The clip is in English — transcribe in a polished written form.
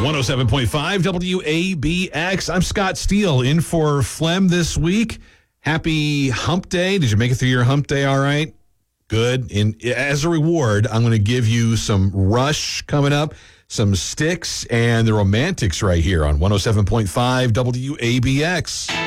107.5 WABX. I'm Scott Steele in for Flem this week. Happy hump day. Did you make it through your hump day all right? Good. And as a reward, I'm going to give you some Rush coming up, some Styx, and the Romantics right here on 107.5 WABX.